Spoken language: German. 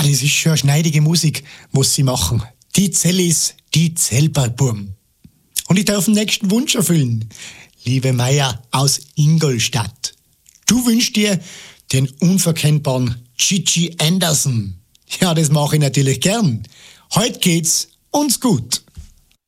das ist schon eine schneidige Musik, was sie machen. Die Zellis, die Zellbergburm. Und ich darf den nächsten Wunsch erfüllen. Liebe Meier aus Ingolstadt, du wünschst dir den unverkennbaren Gigi Anderson. Ja, das mache ich natürlich gern. Heute geht's uns gut.